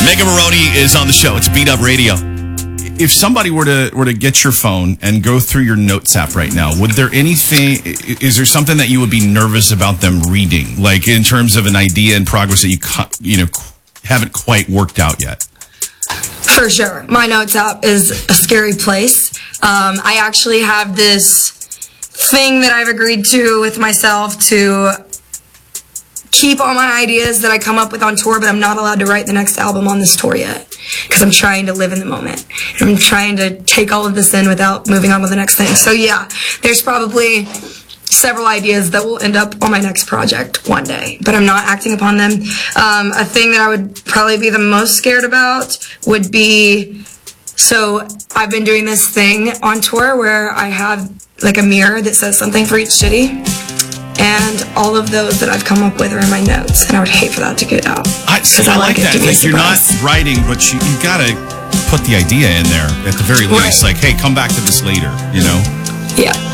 Megan Maroney is on the show. It's Beat Up Radio. If somebody were to get your phone and go through your notes app right now, is there something that you would be nervous about them reading? Like in terms of an idea and progress that you haven't quite worked out yet? For sure. My notes app is a scary place. I actually have this thing that I've agreed to with myself to keep all my ideas that I come up with on tour, but I'm not allowed to write the next album on this tour yet because I'm trying to live in the moment. I'm trying to take all of this in without moving on to the next thing. So yeah, there's probably several ideas that will end up on my next project one day, but I'm not acting upon them. A thing that I would probably be the most scared about would be, so I've been doing this thing on tour where I have like a mirror that says something for each city. And all of those that I've come up with are in my notes, and I would hate for that to get out. I like that. Like you're not writing, but you got to put the idea in there at the very least. Right. Like, hey, come back to this later, you know? Yeah.